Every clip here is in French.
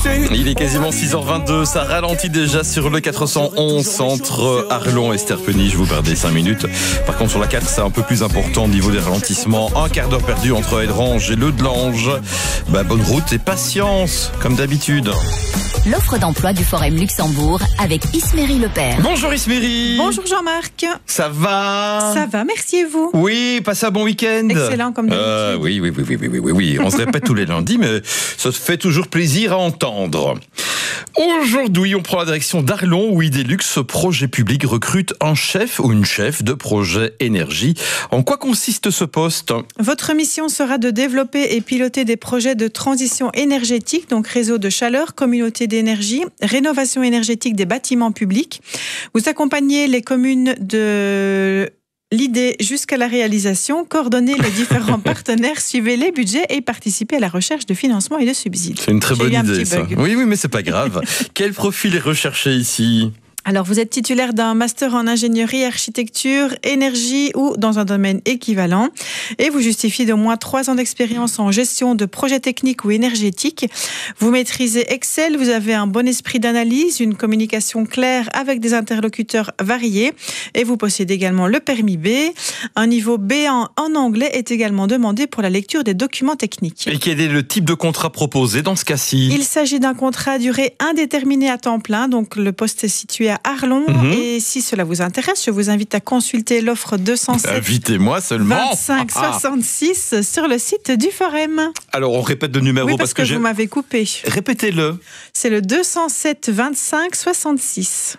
Il est quasiment 6h22, ça ralentit déjà sur le 411 entre Arlon et Sterpenny, je vous perdais 5 minutes. Par contre sur la 4 c'est un peu plus important au niveau des ralentissements, un quart d'heure perdu entre Edrange et Le Delange. Bonne route et patience, comme d'habitude. L'offre d'emploi du Forum Luxembourg avec Isméry Lepère. Bonjour Isméry. Bonjour Jean-Marc. Ça va? Ça va, merci et vous? Oui, passez un bon week-end. Excellent comme d'habitude. Oui. On se répète tous les lundis, mais ça fait toujours plaisir à entendre. Aujourd'hui, on prend la direction d'Arlon où Idélux Projet Public recrute un chef ou une chef de projet énergie. En quoi consiste ce poste? Votre mission sera de développer et piloter des projets de transition énergétique, donc réseau de chaleur, communauté d'énergie, rénovation énergétique des bâtiments publics. Vous accompagnez les communes de l'idée jusqu'à la réalisation, coordonner les différents partenaires, suivez les budgets et participer à la recherche de financement et de subsides. C'est une très bonne idée, ça. Oui, mais c'est pas grave. Quel profil est recherché ici? Alors, vous êtes titulaire d'un master en ingénierie, architecture, énergie ou dans un domaine équivalent et vous justifiez d'au moins 3 ans d'expérience en gestion de projets techniques ou énergétiques. Vous maîtrisez Excel, vous avez un bon esprit d'analyse, une communication claire avec des interlocuteurs variés et vous possédez également le permis B. Un niveau B1 en anglais est également demandé pour la lecture des documents techniques. Et quel est le type de contrat proposé dans ce cas-ci? Il s'agit d'un contrat à durée indéterminée à temps plein, donc le poste est situé à Arlon. Et si cela vous intéresse, je vous invite à consulter l'offre 207 Invitez-moi seulement 25 66 sur le site du Forum. Alors on répète le numéro parce que vous m'avez coupé. Répétez-le. C'est le 207 25 66.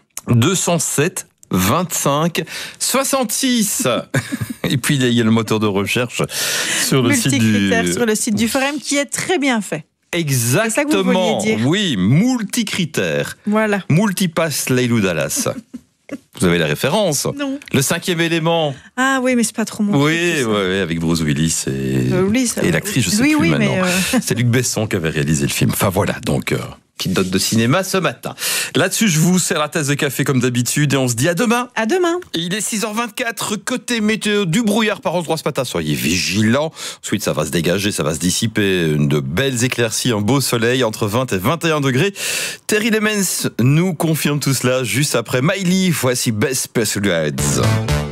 207 25 66. Et puis il y a le moteur de recherche sur le site du Forum qui est très bien fait. Exactement. C'est ça que vous vouliez dire. Oui, multicritères. Voilà. Multipass Leilou Dallas. Vous avez la référence? Non. Le 5e élément. Ah oui, mais c'est pas trop mon Oui, avec Bruce Willis et l'actrice, je sais plus maintenant. C'est Luc Besson qui avait réalisé le film. Enfin voilà, donc petite note de cinéma ce matin. Là-dessus, je vous sers la tasse de café comme d'habitude et on se dit à demain. À demain. Il est 6h24, côté météo, du brouillard par endroits ce matin. Soyez vigilants. Ensuite, ça va se dégager, ça va se dissiper. De belles éclaircies, un beau soleil entre 20 et 21 degrés. Terry Lemens nous confirme tout cela juste après Miley. Voici Best Pursuits.